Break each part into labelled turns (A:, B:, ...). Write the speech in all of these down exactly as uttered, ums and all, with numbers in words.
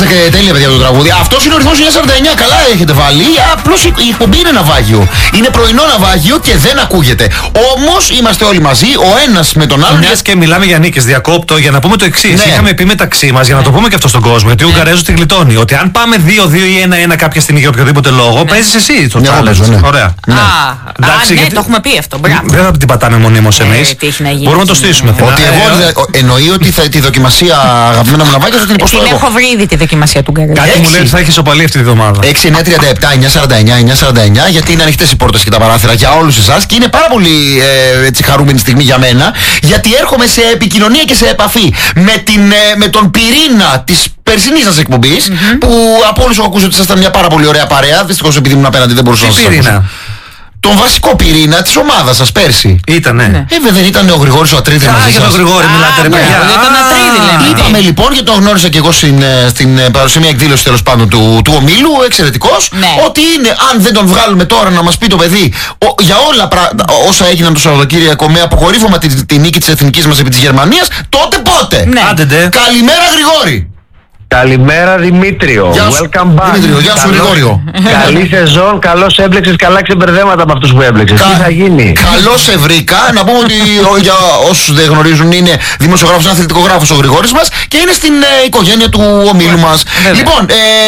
A: Είμαστε και τέλεια, παιδιά, το τραγούδι. Αυτός είναι ο ρυθμός εννιακόσια σαράντα εννιά. Καλά έχετε βάλει. Απλώς η εκπομπή είναι ναυάγιο. Είναι πρωινό ναυάγιο και δεν ακούγεται. Όμως είμαστε όλοι μαζί, ο ένας με τον άλλον.
B: Μιας και μιλάμε για νίκες, διακόπτω για να πούμε το εξής. Ναι. Είχαμε πει μεταξύ μας, για να το πούμε και αυτό στον κόσμο, γιατί ο Ουγγαρέζος τη γλιτώνει. Ότι αν πάμε δύο δύο ή ένα ένα κάποια στιγμή για οποιοδήποτε λόγο, ναι. παίζεις εσύ το challenge. Ναι. Ωραία.
C: Ναι. Α, εντάξει, α, ναι, γιατί... το έχουμε πει αυτό. Μπράβο.
B: Δεν θα την πατάμε μονίμως εμείς. Ε, Μπορούμε να το στήσουμε.
A: Ότι εγώ εννοεί ότι τη δοκιμασία, αγαπημένα μου ναυάγια, θα την υποστώ εγώ.
C: Έχω βρει ήδη τη δοκιμασία του Ουγγαρέζου.
B: Κάτι μου λέει θα έχει ισοπαλία αυτή τη βδομάδα.
A: έξι εννιά τριάντα επτά εννιακόσια σαράντα εννιά εννιακόσια σαράντα εννιά, γιατί είναι ανοιχτές οι πόρτες και τα παράθυρα για όλους εσάς και είναι πάρα πολύ ε, έτσι, χαρούμενη στιγμή για μένα, γιατί έρχομαι σε επικοινωνία και σε επαφή με, την, ε, με τον πυρήνα της περσινής σας εκπομπής, mm-hmm. που από όλους έχω ακούσει ότι ήσασταν μια πάρα πολύ ωραία παρέα. Δυστυχώς επειδή ήμουν απέναντι δεν μπορούσα να σας ακούσω. Τον βασικό πυρήνα της ομάδας σας πέρσι.
B: Ήτανε.
A: Ναι. Ε, δεν ήταν ο Γρηγόρης ο Ατρίδης μαζί σας.
B: Α, για τον Γρηγόρη μιλάτε ρε παιδιά.
C: Τον Ατρίδη λέμε.
A: Είπαμε λοιπόν, γιατί τον γνώρισα και εγώ στην, στην παρουσία εκδήλωση τέλος πάντων του, του ομίλου, εξαιρετικός, ναι. ότι είναι, αν δεν τον βγάλουμε τώρα να μας πει το παιδί ο, για όλα πρα, όσα έγιναν το Σαββατοκύριακο με αποκορύφωμα τη, τη νίκη της εθνικής μας επί της Γερμανίας, τότε πότε.
C: Ναι.
A: Καλημέρα Γρηγόρη.
D: Καλημέρα Δημήτριο.
A: Γεια σου.
D: Welcome back.
A: Δημήτριο, γεια σου Γρηγόριο.
D: Καλή σεζόν, καλώς έμπλεξες, καλά ξεμπερδέματα από αυτούς που έμπλεξες. Κα... Τι θα γίνει.
A: Καλώς σε βρήκα. Να πούμε ότι ο, για όσους δεν γνωρίζουν είναι δημοσιογράφος, αθλητικογράφος ο Γρηγόρης μας και είναι στην ε, οικογένεια του ομίλου μας. Λοιπόν, ε,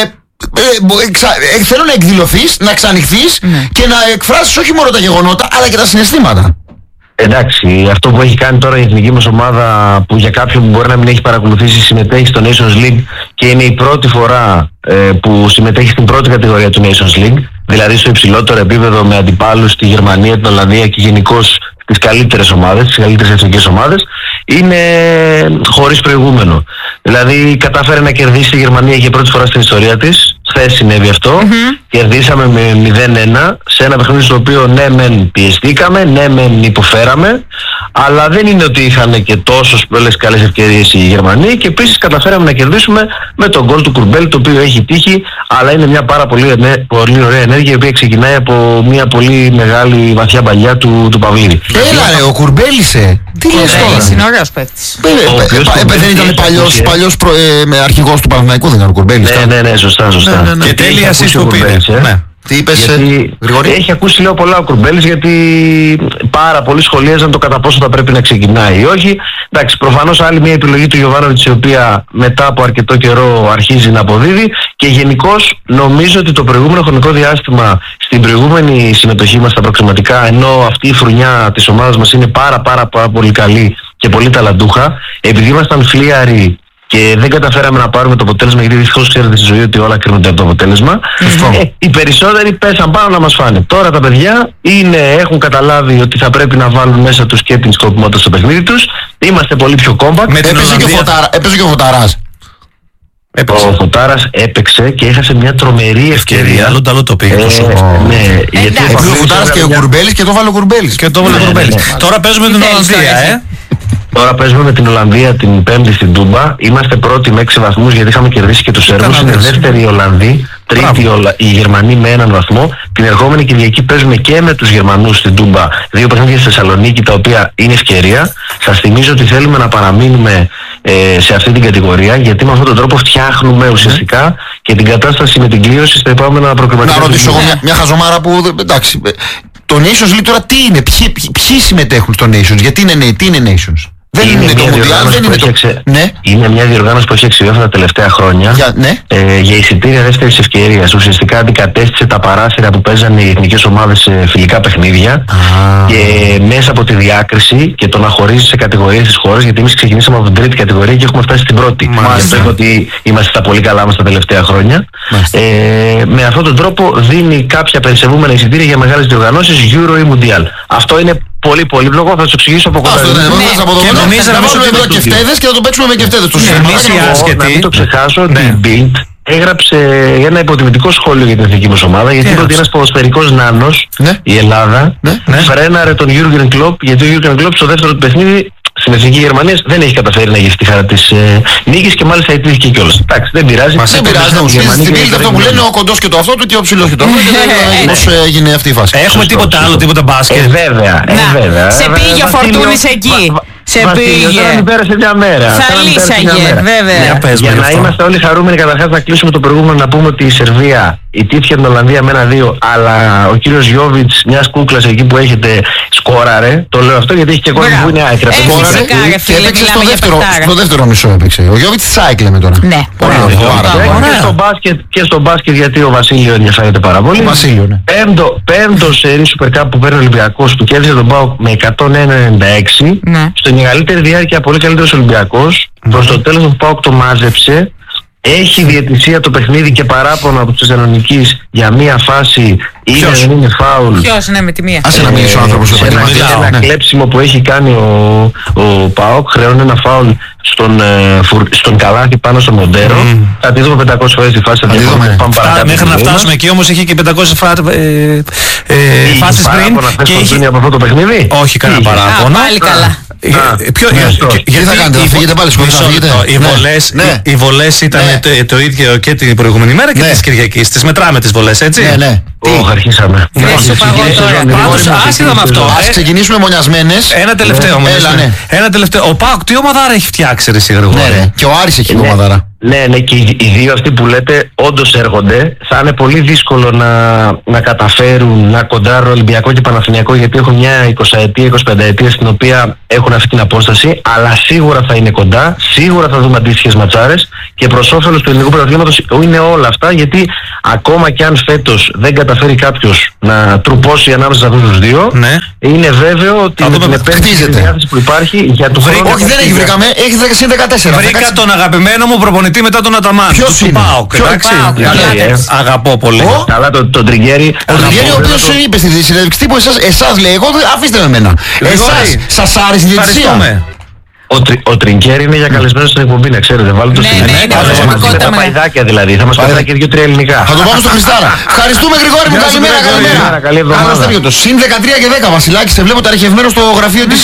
A: ε, ε, ξα, ε, θέλω να εκδηλωθείς, να ξανοιχθείς mm. και να εκφράσεις όχι μόνο τα γεγονότα αλλά και τα συναισθήματα.
D: Εντάξει, αυτό που έχει κάνει τώρα η εθνική μας ομάδα, που για κάποιον που μπορεί να μην έχει παρακολουθήσει, συμμετέχει στο Nations League και είναι η πρώτη φορά ε, που συμμετέχει στην πρώτη κατηγορία του Nations League, δηλαδή στο υψηλότερο επίπεδο με αντιπάλους στη Γερμανία, την Ολλανδία και γενικώς τις καλύτερες ομάδες, τις καλύτερες εθνικές ομάδες, είναι χωρίς προηγούμενο. Δηλαδή κατάφερε να κερδίσει η Γερμανία για πρώτη φορά στην ιστορία της. Χθες συνέβη αυτό. Mm-hmm. Κερδίσαμε με μηδέν ένα σε ένα παιχνίδι στο οποίο ναι μεν πιεστήκαμε, ναι μεν υποφέραμε, αλλά δεν είναι ότι είχαν και τόσο πολλές καλές ευκαιρίες οι Γερμανοί, και επίσης καταφέραμε να κερδίσουμε με τον γκολ του Κουρμπέλ, το οποίο έχει τύχει, αλλά είναι μια πάρα πολύ, πολύ ωραία ενέργεια, η οποία ξεκινάει από μια πολύ μεγάλη βαθιά παλιά του, του Παυλίδη.
A: Έλα ρε, ο Κουρμπέλ είσαι. Τι λες τώρα.
C: Είναι ωραίος παίκτης.
A: Δεν ήταν παλιός αρχηγός του Παναθηναϊκού, δεν ήταν ο Κουρμπέλ.
D: Ναι, ναι, ναι, σωστά, σωστά.
B: Και τέλεια εσείς που πήρε.
A: Τι είπες,
D: Γρηγόρη? Έχει ακούσει λέω πολλά ο Κουρμπέλης, γιατί πάρα πολλοί σχολίαζαν το κατά πόσο θα πρέπει να ξεκινάει ή όχι. Εντάξει, προφανώς άλλη μια επιλογή του Γιοβάνοβιτς, η οποία μετά από αρκετό καιρό αρχίζει να αποδίδει, και γενικώς νομίζω ότι το προηγούμενο χρονικό διάστημα, στην προηγούμενη συμμετοχή μας στα προξηματικά, ενώ αυτή η φρουνιά της ομάδας μας είναι πάρα πάρα, πάρα πολύ καλή και πολύ ταλαντούχα, επειδή ήμασταν φλίαροι και δεν καταφέραμε να πάρουμε το αποτέλεσμα, γιατί δυστυχώς ξέρετε στη ζωή ότι όλα κρίνονται από το αποτέλεσμα. Mm-hmm. Ε, οι περισσότεροι πέσαν πάνω να μας φάνε. Τώρα τα παιδιά είναι, έχουν καταλάβει ότι θα πρέπει να βάλουν μέσα τους και την σκοπιμότητα στο παιχνίδι τους. Είμαστε πολύ πιο compact.
A: Έπαιζε και ο Φωτάρα, έπαιζε και ο Φωτάρας.
D: Έπαιξε. Ο Φωτάρας έπαιξε και έχασε μια τρομερή ευκαιρία.
B: Άλλο ταλό το πήγε.
D: Ε, ναι, γιατί
A: ο Φωτάρας και ο Κουρμπέλης και το βάλε ο Κουρμπέλης.
B: Και το βάλε ο Κουρμπέλης. Τώρα παίζουμε την Ολλανδία, ε.
D: Τώρα παίζουμε με την Ολλανδία την Πέμπτη στην Τούμπα. Είμαστε πρώτοι με έξι βαθμούς, γιατί είχαμε κερδίσει και τους Σέρβους. Είναι δεύτερη η Ολλανδοί, τρίτη οι Γερμανοί με έναν βαθμό. Την ερχόμενη Κυριακή παίζουμε και με τους Γερμανούς στην Τούμπα. Δύο παιχνίδια στη Θεσσαλονίκη, τα οποία είναι ευκαιρία. Σας θυμίζω ότι θέλουμε να παραμείνουμε ε, σε αυτή την κατηγορία, γιατί με αυτόν τον τρόπο φτιάχνουμε ουσιαστικά και την κατάσταση με την κλήρωση στα επόμενα προκριματικά.
A: Να ρωτήσω εγώ μια, μια χαζομάρα που εντάξει. Το Nations League τώρα τι είναι, ποιοι, ποιοι, ποιοι συμμετέχουν στο Nations, γιατί είναι, τι είναι Nations? Δεν είναι, είναι το Μουντιάλ, δεν είναι το... Εξε...
D: Ναι. Είναι μια διοργάνωση που έχει εξηγηθεί τα τελευταία χρόνια
A: για, ναι.
D: ε, για εισιτήρια δεύτερης ευκαιρίας. Ουσιαστικά αντικατέστησε τα παράθυρα που παίζανε οι εθνικές ομάδες σε φιλικά παιχνίδια. Ah. Και μέσα από τη διάκριση και το να χωρίζει σε κατηγορίες τις χώρες, γιατί εμείς ξεκινήσαμε από την τρίτη κατηγορία και έχουμε φτάσει στην πρώτη. Μάλιστα. Και ότι είμαστε στα πολύ καλά μας τα τελευταία χρόνια. Ε, με αυτόν τον τρόπο δίνει κάποια περισσευούμενα εισιτήρια για μεγάλες διοργανώσεις, Euro ή Mundial. Αυτό είναι πολύ πολύ λόγο, θα σου εξηγήσω από κοντά.
A: Και νομίζω να βάλουμε εδώ κεφτέδες και θα το παίξουμε με κεφτέδες του
D: σύμβουλου. Να μην το ξεχάσω ότι η Bild έγραψε ένα υποτιμητικό σχόλιο για την εθνική μας ομάδα, γιατί είπε ότι ένας ποδοσφαιρικός νάνος, η Ελλάδα, φρέναρε τον Jürgen Klopp, γιατί ο Jürgen Klopp στο δεύτερο του παιχνίδι στην εθνική Γερμανία δεν έχει καταφέρει να γεύσει τη χαρά της ε, νίκης, και μάλιστα ιτήθηκε κιόλας. Εντάξει, δεν πειράζει.
A: Μας δεν πειράζει να μου στείλεις στην πύλη αυτό που λένε ο κοντός και το αυτό του και ο ψηλός και το αυτό. Πώς έγινε αυτή η φάση.
B: Έχουμε τίποτα άλλο, τίποτα μπάσκετ?
D: Ε, βέβαια.
C: Σε πήγε ο Φορτούνης εκεί. Σε πήγε.
D: Τώρα μην πέρασε μια μέρα.
C: Θα λύσαγε, βέβαια.
B: Πες,
D: Για να
B: αυτό.
D: είμαστε όλοι χαρούμενοι, καταρχάς να κλείσουμε το προηγούμενο, να πούμε ότι η Σερβία ιτήθηκε την Ολλανδία με ένα δύο, αλλά ο κύριος Γιόβιτς, μιας κούκλας εκεί που έχετε, σκόραρε. Το λέω αυτό γιατί έχει και κόσμο που είναι άκρα.
C: Ε,
A: Σκόραρε
C: φυσικά, ρε
A: και
C: φίλε,
A: έπαιξε στο
C: μιλάμε για
A: δεύτερο,
C: παιχτάρα.
A: στο δεύτερο μισό έπαιξε. Ο Γιώβιτς τσάικ λέμε τώρα.
C: Ναι.
A: Πολύ
B: Ωραία,
A: ωραίο.
B: ωραία.
A: Άρα,
D: Και
B: Ωραία.
D: στο μπάσκετ, και στο μπάσκετ γιατί ο Βασίλειο ενδιαφέρεται πάρα πολύ.
A: Ο Βασίλειο, ναι.
D: Πέμπτο, πέμπτο σερί Super Cup που παίρνει ο Ολυμπιακός, που κέρδισε τον ΠΑΟΚ με εκατόν ένα ενενήντα έξι.
C: Ναι.
D: Στο μεγαλύτερη διάρκεια, πολύ καλύτερος Ολυμπιακός. Προς το τέλος του ΠΑΟΚ το μάζεψε. Έχει διαιτησία το παιχνίδι και παράπονα από τους Θεσσαλονικείς για μία φάση. Είναι,
B: Ποιος?
D: δεν είναι φάουλ.
C: Ποιος, ναι, με τη μία.
A: Άσε να μιλήσει ο άνθρωπος
D: σε
A: στο
D: ένα,
A: επαγγελματικό.
D: ένα
A: Ναι.
D: κλέψιμο που έχει κάνει ο, ο ΠΑΟΚ, χρεώνει ένα φάουλ στον, ε, φουρ- στον καλάθι πάνω στο Μοντέρο.
B: Mm.
D: Θα τη δούμε πεντακόσιες φορές τη φάση. Θα τη
A: τη
D: δούμε.
A: δούμε.
D: Πάμε
B: Φτά-
D: παρακάτω
B: Μέχρι
D: στη
B: να
D: ζωή
B: φτάσουμε
D: μας.
B: εκεί όμως είχε και πεντακόσιες φα- ε, ε,
D: Είχε
B: φάσεις πριν
D: παράπονα χθες
B: και
D: τον
B: είχε...
D: Τζούνι από αυτό το παιχνίδι.
B: Όχι κανένα
D: Είχε.
B: παράπονο.
C: Α, πάλι καλά.
B: Ε,
D: Α,
B: ε, ποιο-
D: ναι,
B: ε,
D: αυτό.
B: και-
A: Τι
B: γιατί
A: θα κάνετε, θα
B: οι βο-
A: φύγετε πάλι, σκοτεινά,
B: μισό
A: θα φύγετε?
B: λεπτό. Οι
A: Ναι.
B: βολές-
A: Ναι.
B: οι- οι βολές ήταν
A: Ναι.
B: το, το ίδιο και την προηγούμενη μέρα και
A: Ναι.
B: της Κυριακής. Τις μετράμε τις βολές, έτσι.
A: Ναι, ναι.
D: Ω, αρχίσαμε.
C: Ναι,
D: Λοιπόν,
C: σου παγώ
D: ξεκίνησε
C: τώρα.
D: η σεζόν,
B: Πάντως,
D: λοιπόν,
B: άσχετα με αυτό,
A: Ας
B: ε,
A: ξεκινήσουμε μονιασμένες.
B: Ένα τελευταίο όμως.
A: Έλα,
B: ναι.
A: ναι.
B: Ένα τελευταίο. Ο ΠΑΟΚ τι ομαδάρα έχει φτιάξει, ρε εσύ, Γρηγόρη?
A: Ναι, ρε. Και ο Άρης έχει κομμαδάρα.
D: Ναι, ναι, και οι, οι δύο αυτοί που λέτε όντως έρχονται. Θα είναι πολύ δύσκολο να, να καταφέρουν να κοντράρουν Ολυμπιακό και Παναθηναϊκό, γιατί έχουν μια εικοσαετία, εικοσιπενταετία στην οποία έχουν αυτή την απόσταση. Αλλά σίγουρα θα είναι κοντά, σίγουρα θα δούμε αντίστοιχες ματσάρες και προς όφελος του ελληνικού πρωταθλήματος είναι όλα αυτά, γιατί ακόμα και αν φέτος δεν καταφέρει κάποιος να τρουπώσει ανάμεσα σε αυτούς τους δύο,
B: Ναι.
D: είναι βέβαιο ότι
B: Θα
D: με
B: δούμε,
D: την επένδυση και τη
A: χτίζεται.
D: διάθεση που υπάρχει για το
B: Βρήκα-
D: χρόνο.
A: Όχι, δεν έχει βρήκαμε. Έχει δέκα συν δεκατέσσερα.
B: Βρήκα
A: δέκα-
B: τον αγαπημένο μου προπονητή μετά τον Αταμάν.
A: Ποιος
B: του- του
A: είναι?
B: ΠΑΟΚ,
A: Ποιος?
B: εντάξει.
C: ΠΑΟΚ,
B: Καλά,
D: καλά,
B: ε,
D: ε.
B: Αγαπώ πολύ.
A: Ο?
D: Καλά, το, το Τριγκέρι.
A: Ο Τριγέρη, ο οποίος είπε στη συνέντευξη τύπου, εσάς, εσάς λέει, εγώ δεν- αφήστε με εμένα.
B: Γρηγόρη,
A: Εσάς, σας άρεσε η διαιτησία?
B: Ευχαριστούμε.
D: Ο, τρι, ο Τριγκέρι είναι για καλεσμένο στην εκπομπή, να ξέρετε. Βάλτε το
C: Ναι,
D: στην
C: ναι,
D: αρχή.
C: είναι
D: Θα μας
C: προσωπικότητα
D: πει τα
C: μεγάλη.
D: παϊδάκια δηλαδή. Θα μας πει
A: Παϊδά-
D: και δύο-τρία ελληνικά.
A: Θα το πάμε στο Χριστάρα. Ευχαριστούμε, Γρηγόρη μου.
B: Γεια σου,
A: Καλημέρα,
B: Γρηγόρη.
A: καλημέρα.
D: Καλή εβδομάδα.
A: Καλώς τα το. Συν δεκατρία και δέκα, Βασιλάκη, σε βλέπω τα αρχευμένο στο γραφείο της